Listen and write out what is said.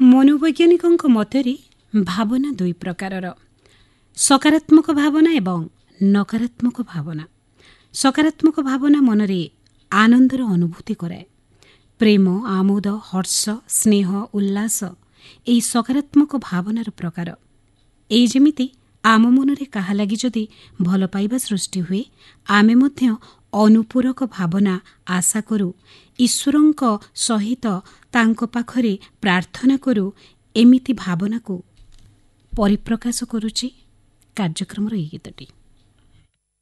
ମନୋବୈଜ୍ଞାନିକଙ୍କ ମତରେ ଭାବନା ଦୁଇ ପ୍ରକାରର, ସକାରାତ୍ମକ ଭାବନା ଏବଂ ନକାରାତ୍ମକ ଭାବନା। ସକାରାତ୍ମକ ଭାବନା ମନରେ ଆନନ୍ଦର ଅନୁଭୂତି କରାଏ। ପ୍ରେମ, ଆମୋଦ, ହର୍ଷ, ସ୍ନେହ, ଉଲ୍ଲାସ ଏହି ସକାରାତ୍ମକ ଭାବନାର ପ୍ରକାର। ଏଇ ଯେମିତି ଆମ ମନରେ କାହା ଲାଗି ଯଦି ଭଲ ପାଇବା ସୃଷ୍ଟି ହୁଏ, ଆମେ ମଧ୍ୟ ଅନୁପୂରକ ଭାବନା ଆଶା କରୁ, ଈଶ୍ୱରଙ୍କ ସହିତ ତାଙ୍କ ପାଖରେ ପ୍ରାର୍ଥନା କରୁ। ଏମିତି ଭାବନାକୁ ପରିପ୍ରକାଶ କରୁଛି କାର୍ଯ୍ୟକ୍ରମର ଏହି ଗୀତଟି।